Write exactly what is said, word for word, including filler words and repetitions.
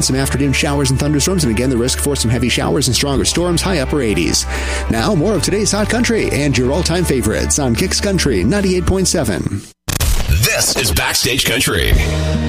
some afternoon showers and thunderstorms, and again, the risk for some heavy showers and stronger storms, high upper eighties. Now, more of today's Hot Country and your all-time favorites on Kicks Country ninety-eight point seven. This is Backstage Country.